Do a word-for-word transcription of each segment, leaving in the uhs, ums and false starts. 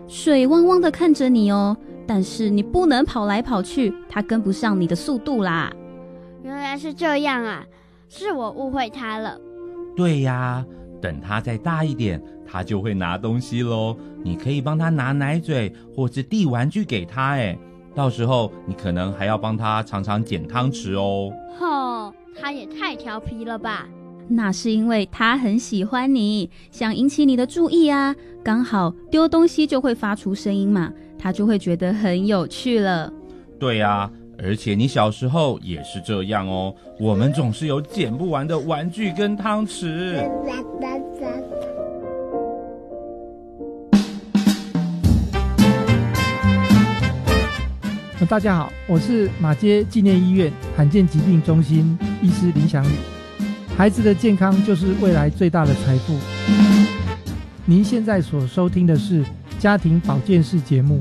水汪汪的看着你哦，但是你不能跑来跑去，它跟不上你的速度啦。 原来是这样啊，是我误会它了。 对呀，等它再大一点，它就会拿东西咯。你可以帮它拿奶嘴或是递玩具给它，哎，到时候你可能还要帮它常常捡汤匙哦。 吼，它也太调皮了吧。 那是因为它很喜欢你，想引起你的注意啊，刚好丢东西就会发出声音嘛，它就会觉得很有趣了。 对呀，而且你小时候也是这样哦，我们总是有捡不完的玩具跟汤匙。 大家好，我是马偕纪念医院罕见疾病中心医师林祥宇。孩子的健康就是未来最大的财富。您现在所收听的是家庭保健室节目。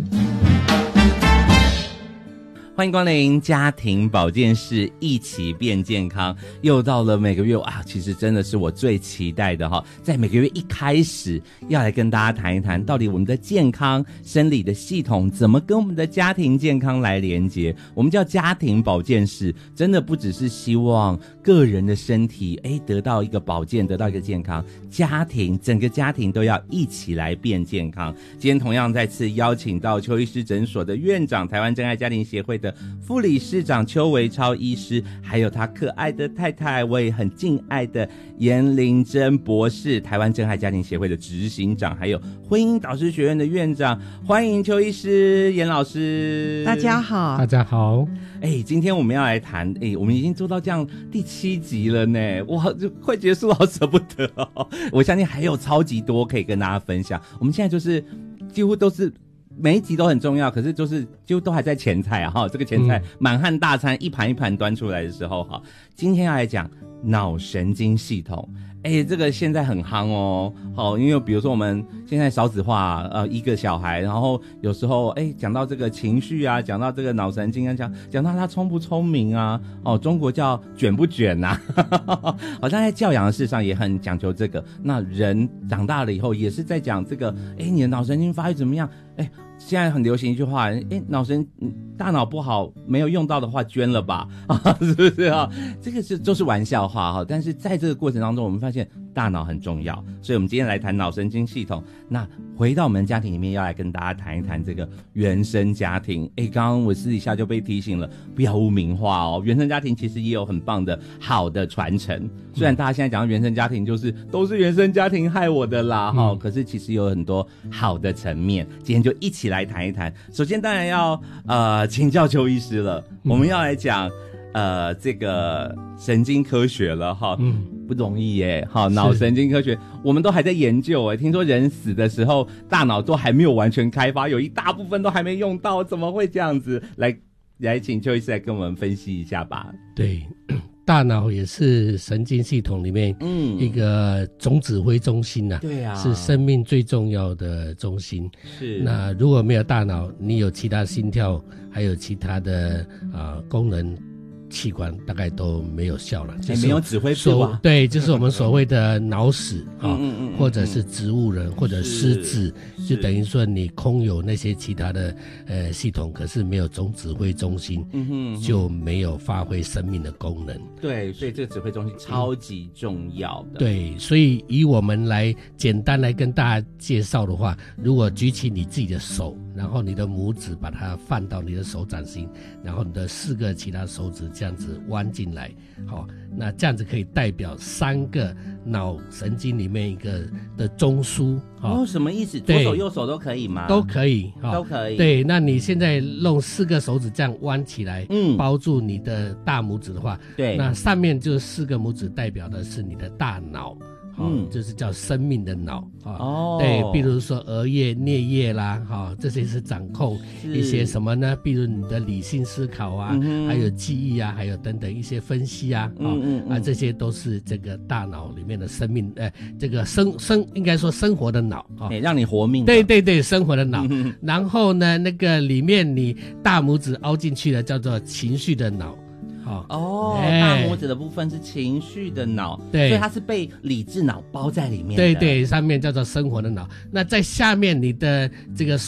欢迎光临家庭保健室，一起变健康。又到了每个月啊，其实真的是我最期待的哈，在每个月一开始要来跟大家谈一谈，到底我们的健康生理的系统怎么跟我们的家庭健康来连结。我们叫家庭保健室，真的不只是希望个人的身体诶得到一个保健，得到一个健康，家庭整个家庭都要一起来变健康。今天同样再次邀请到邱医师诊所的院长，台湾真爱家庭协会的副理事长邱维超医师，还有他可爱的太太，我也很敬爱的颜玲珍博士，台湾真爱家庭协会的执行长，还有婚姻导师学院的院长。欢迎邱医师、颜老师。 大家好。 大家好。 哎，今天我们要来谈，哎，我们已经做到这样第七集了呢，哇，就快结束了，好舍不得哦。我相信还有超级多可以跟大家分享。我们现在就是几乎都是每一集都很重要，可是就是几乎都还在前菜啊哈，这个前菜满汉大餐一盘一盘端出来的时候哈，今天要来讲脑神经系统。哎，这个现在很夯哦，好，因为比如说我们现在少子化，呃，一个小孩，然后有时候哎讲到这个情绪啊，讲到这个脑神经啊，讲讲到他聪不聪明啊，哦，中国叫卷不卷呐、啊，好像在教养的事上也很讲究这个。那人长大了以后也是在讲这个，哎，你的脑神经发育怎么样？哎，现在很流行一句话，哎，脑神大脑不好没有用到的话捐了吧，啊，是不是啊？这个是就是玩笑话哈，但是在这个过程当中，我们发现大脑很重要，所以我们今天来谈脑神经系统。那回到我们家庭里面，要来跟大家谈一谈这个原生家庭。哎，刚刚我私底下就被提醒了，不要污名化哦。原生家庭其实也有很棒的好的传承，虽然大家现在讲到原生家庭，就是都是原生家庭害我的啦哈、嗯，可是其实有很多好的层面。今天就一起来谈一谈。首先，当然要呃请教邱医师了，我们要来讲。呃，这个神经科学了哈，嗯，不容易耶，哈，脑神经科学我们都还在研究哎，听说人死的时候大脑都还没有完全开发，有一大部分都还没用到，怎么会这样子？来，来，请邱医师来跟我们分析一下吧。 对，大脑也是神经系统里面一个总指挥中心啊，对啊，是生命最重要的中心。是，那如果没有大脑，你有其他心跳，还有其他的啊、呃、功能。器官大概都没有效了，就是没有指挥部啊。 对，就是我们所谓的脑死啊，或者是植物人，或者失智，就等于说你空有那些其他的呃系统，可是没有总指挥中心，嗯哼，就没有发挥生命的功能。 对，所以这个指挥中心超级重要的。 对，所以以我们来简单来跟大家介绍的话，如果举起你自己的手，然后你的拇指把它放到你的手掌心，然后你的四个其他手指这样子弯进来，好，那这样子可以代表三个脑神经里面一个的中枢。 哦，什么意思？左手右手都可以吗？ 都可以， 都可以。 对，那你现在用四个手指这样弯起来，嗯，包住你的大拇指的话，对，那上面就是四个拇指代表的是你的大脑。嗯，就是叫生命的脑啊，哦，对，比如说额叶、颞叶啦，哈，这些是掌控一些什么呢？比如你的理性思考啊，嗯、还有记忆啊，还有等等一些分析啊，嗯嗯嗯啊，这些都是这个大脑里面的生命，呃，这个生生应该说生活的脑啊， 欸，让你活命。 对对对，生活的脑。嗯、然后呢，那个里面你大拇指凹进去的叫做情绪的脑。 哦，欸、大拇指的部分是情绪的脑，对，所以它是被理智脑包在里面的。 对对，上面叫做生活的脑。那在下面你的这个